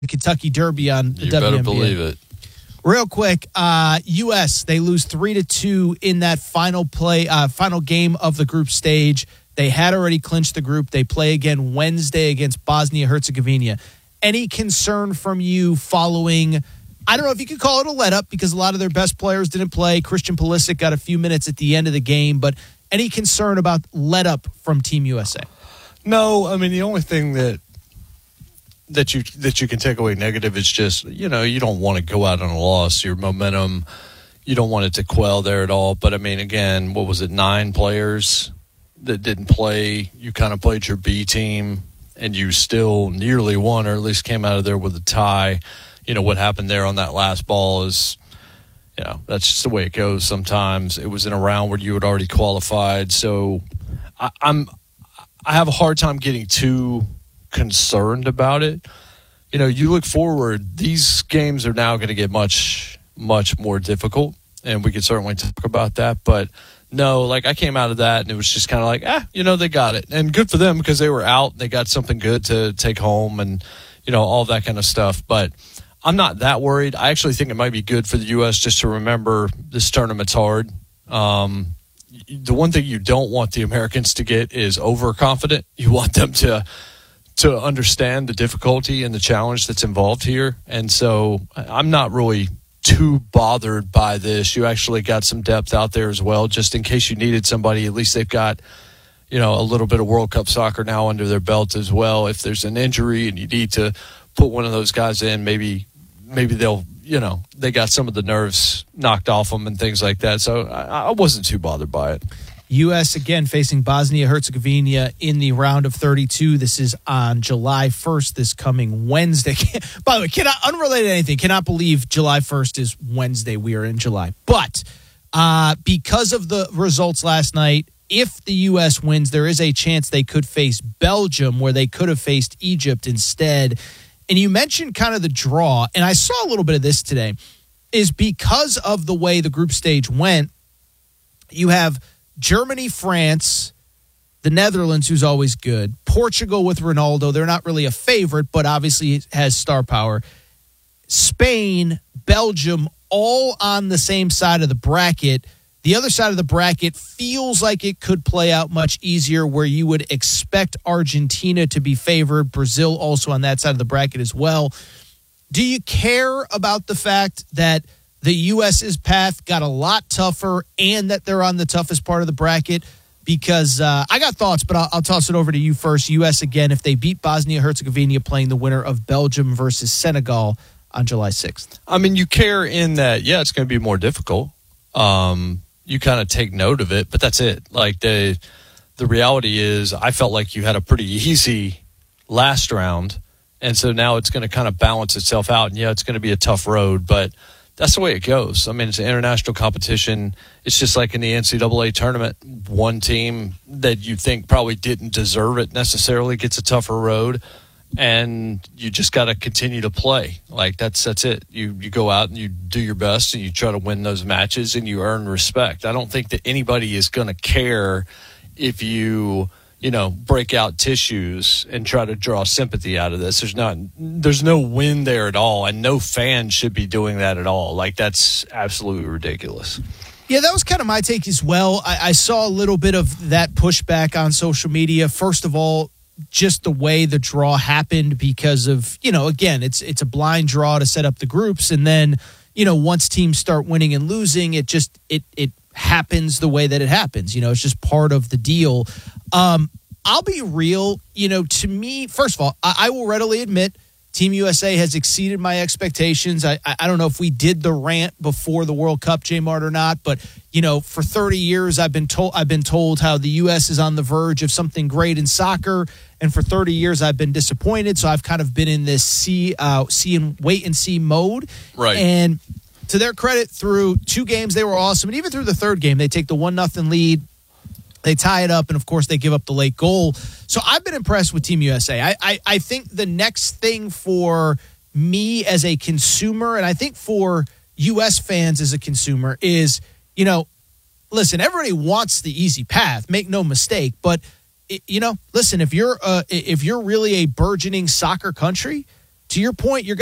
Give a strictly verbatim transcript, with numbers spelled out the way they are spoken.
the Kentucky Derby on the you W N B A. You better believe it. Real quick, uh, U S, they lose three to two in that final play, uh, final game of the group stage. They had already clinched the group. They play again Wednesday against Bosnia-Herzegovina. Any concern from you following, I don't know if you could call it a let-up because a lot of their best players didn't play. Christian Pulisic got a few minutes at the end of the game, but any concern about let-up from Team U S A? No, I mean, the only thing that that you that you can take away negative is just, you know, you don't want to go out on a loss. Your momentum, you don't want it to quell there at all. But, I mean, again, what was it, nine players that didn't play? You kind of played your B team, and you still nearly won, or at least came out of there with a tie. You know, what happened there on that last ball is, you know, that's just the way it goes sometimes. It was in a round where you had already qualified. So I, I'm I have a hard time getting too concerned about it. You know, you look forward, these games are now going to get much, much more difficult, and we could certainly talk about that. But no, like I came out of that and it was just kind of like, ah, you know, they got it. And good for them because they were out. They got something good to take home and, you know, all that kind of stuff. But I'm not that worried. I actually think it might be good for the U S just to remember this tournament's hard. Um, the one thing you don't want the Americans to get is overconfident. You want them to to understand the difficulty and the challenge that's involved here. And so I'm not really too bothered by this. You actually got some depth out there as well, just in case you needed somebody. At least they've got, you know, a little bit of World Cup soccer now under their belt as well. If there's an injury and you need to put one of those guys in, maybe maybe they'll, you know, they got some of the nerves knocked off them and things like that. So I, I wasn't too bothered by it. U S again facing Bosnia-Herzegovina in the round of thirty-two. This is on July first, this coming Wednesday. By the way, cannot, unrelated to anything, cannot believe July first is Wednesday. We are in July. But uh, because of the results last night, if the U S wins, there is a chance they could face Belgium, where they could have faced Egypt instead. And you mentioned kind of the draw, and I saw a little bit of this today, is because of the way the group stage went, you have Germany, France, the Netherlands, who's always good, Portugal with Ronaldo. They're not really a favorite, but obviously has star power. Spain, Belgium, all on the same side of the bracket. The other side of the bracket feels like it could play out much easier, where you would expect Argentina to be favored. Brazil also on that side of the bracket as well. Do you care about the fact that the U S's path got a lot tougher and that they're on the toughest part of the bracket? Because uh, I got thoughts, but I'll, I'll toss it over to you first. U S again, if they beat Bosnia-Herzegovina, playing the winner of Belgium versus Senegal on July sixth. I mean, you care in that, yeah, it's going to be more difficult. Um, you kind of take note of it, but that's it. Like the the reality is, I felt like you had a pretty easy last round, and so now it's going to kind of balance itself out. And yeah, it's going to be a tough road, but that's the way it goes. I mean, it's an international competition. It's just like in the N C double A tournament. One team that you think probably didn't deserve it necessarily gets a tougher road, and you just got to continue to play. Like that's that's it. You you go out and you do your best and you try to win those matches and you earn respect. I don't think that anybody is going to care if you you know break out tissues and try to draw sympathy out of this. There's not there's no win there at all, and no fan should be doing that at all. Like that's absolutely ridiculous. Yeah, that was kind of my take as well. I, I saw a little bit of that pushback on social media. First of all, just the way the draw happened, because of, you know, again, it's it's a blind draw to set up the groups. And then, you know, once teams start winning and losing, it just, it it happens the way that it happens. You know, it's just part of the deal. Um, I'll be real, you know, to me, first of all, I, I will readily admit Team U S A has exceeded my expectations. I, I I don't know if we did the rant before the World Cup, J-Mart, or not, but you know, for thirty years I've been told I've been told how the U S is on the verge of something great in soccer, and for thirty years I've been disappointed. So I've kind of been in this see uh, see and wait and see mode. Right. And to their credit, through two games they were awesome, and even through the third game they take the one nothing lead. They tie it up, and, of course, they give up the late goal. So I've been impressed with Team U S A. I, I, I think the next thing for me as a consumer, and I think for U S fans as a consumer, is, you know, listen, everybody wants the easy path. Make no mistake. But, you know, listen, if you're uh, if you're really a burgeoning soccer country, to your point, you're